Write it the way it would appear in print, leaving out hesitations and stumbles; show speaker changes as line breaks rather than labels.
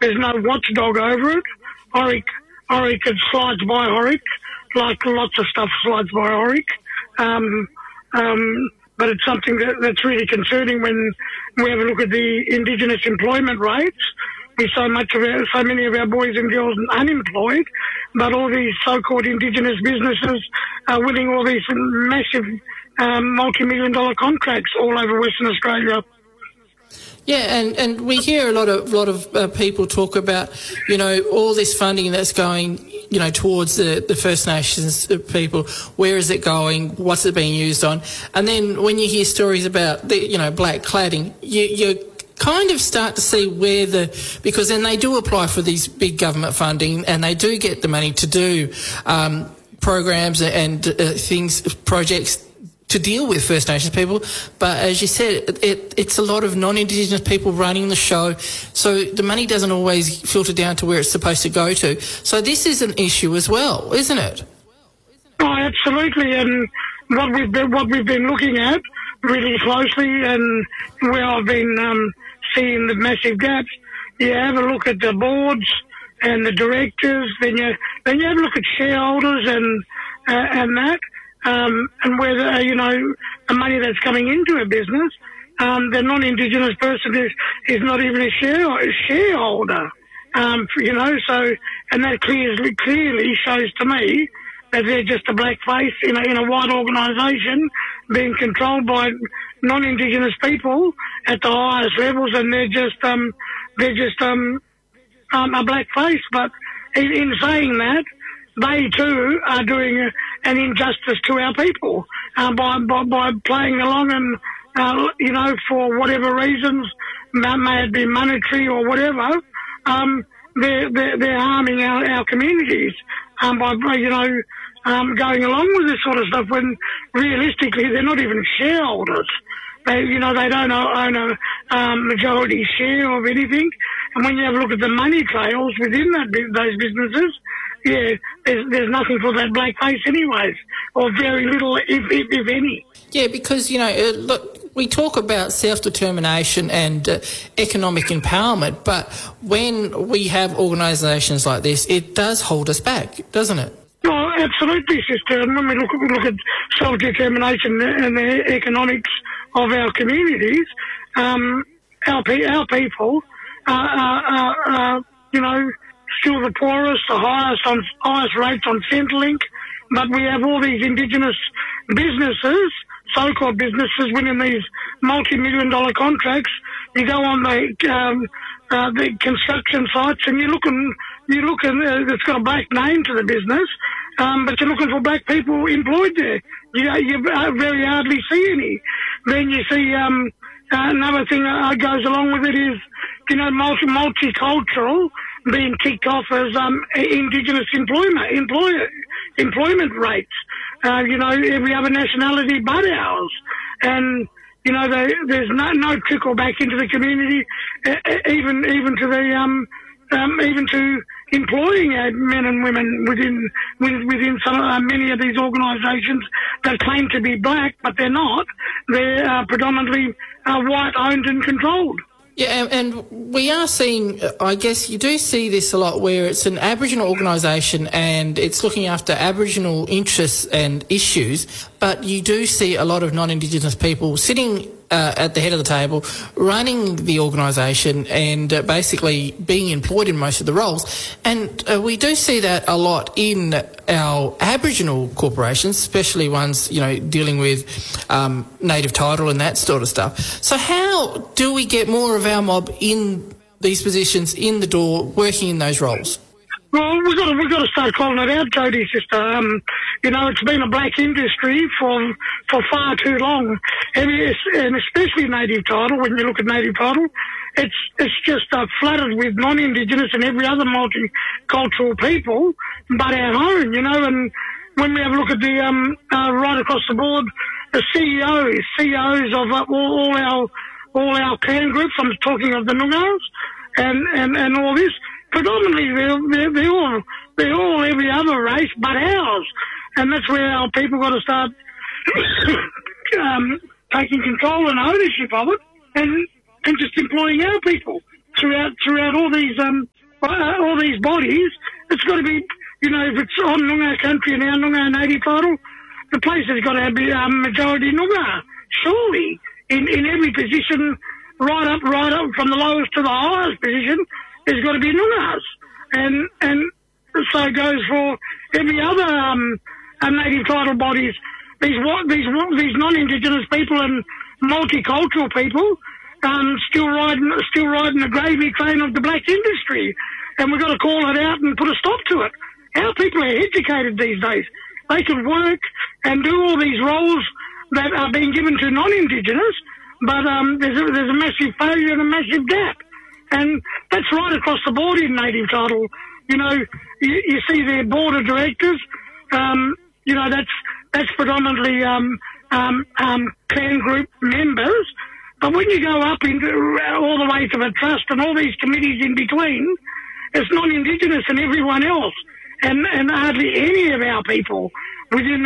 There's no watchdog over it. Oric, it slides by Oric, like lots of stuff slides by Oric. But it's something that's really concerning when we have a look at the Indigenous employment rates. With so many of our boys and girls unemployed, but all these so-called Indigenous businesses are winning all these massive multi-million-dollar contracts all over Western Australia.
Yeah, and we hear a lot of people talk about, all this funding that's going, towards the First Nations people. Where is it going? What's it being used on? And then when you hear stories about the, black cladding, you kind of start to see because then they do apply for these big government funding and they do get the money to do programs and projects to deal with First Nations people. But as you said, it's a lot of non-Indigenous people running the show, so the money doesn't always filter down to where it's supposed to go to. So this is an issue as well, isn't it?
Oh, absolutely. And what we've been looking at really closely, and where I've been seeing the massive gaps, you have a look at the boards and the directors, then you have a look at shareholders and that, and whether the money that's coming into a business, the non-Indigenous person is not even a shareholder, So, and that clearly shows to me that they're just a black face in a white organisation being controlled by non-Indigenous people at the highest levels, and they're just a black face. But in saying that, they too are doing an injustice to our people by playing along and for whatever reasons, may it be monetary or whatever, they're harming our communities by going along with this sort of stuff when realistically they're not even shareholders. They don't own a majority share of anything. And when you have a look at the money trails within those businesses, there's nothing for that black face anyways, or very little, if any.
Yeah, because, look, we talk about self-determination and economic empowerment, but when we have organisations like this, it does hold us back, doesn't it?
Oh, absolutely, sister. And when we look at self-determination and the economics of our communities, our people are still the poorest, the highest rates on Centrelink, but we have all these Indigenous businesses, so-called businesses, winning these multi-million-dollar contracts. You go on the construction sites and you look and it's got a black name to the business, but you're looking for black people employed there. You very hardly see any. Then you see another thing that goes along with it is, multicultural being kicked off as Indigenous employment rates. Every other nationality but ours, and there's no trickle back into the community, even to employing men and women within many of these organisations that claim to be black, but they're not. They're predominantly white owned and controlled.
Yeah, and we are seeing, I guess you do see this a lot, where it's an Aboriginal organisation and it's looking after Aboriginal interests and issues, but you do see a lot of non-Indigenous people sitting at the head of the table, running the organisation and basically being employed in most of the roles. And we do see that a lot in our Aboriginal corporations, especially ones, dealing with native title and that sort of stuff. So how do we get more of our mob in these positions, in the door, working in those roles?
Well, we've got to start calling it out, Jodie, sister. It's been a black industry for far too long, and especially native title. When you look at native title, it's just flooded with non-Indigenous and every other multicultural people, but our own. And when we have a look at the right across the board, the CEOs of all our clan groups. I'm talking of the Noongars and all this. Predominantly, they're all every other race but ours, and that's where our people got to start taking control and ownership of it, and just employing our people. throughout all these bodies. It's got to be, if it's on Noongar country and our Noongar native title, the place has got to be majority Noongar, surely, in every position, right up from the lowest to the highest position, there's got to be Noongars, and so it goes for every other native title bodies. These non-Indigenous people and multicultural people still riding the gravy train of the black industry, and we've got to call it out and put a stop to it. Our people are educated these days. They can work and do all these roles that are being given to non-Indigenous, but there's a massive failure and a massive gap. And that's right across the board in native title. You see their board of directors, that's predominantly clan group members. But when you go up into all the way to the trust and all these committees in between, it's non-Indigenous and everyone else, and hardly any of our people within